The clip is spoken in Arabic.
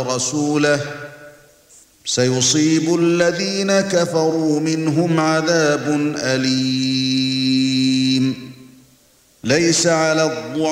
ورسوله سيصيب الذين كفروا منهم عذاب أليم. ليس على الضعفاء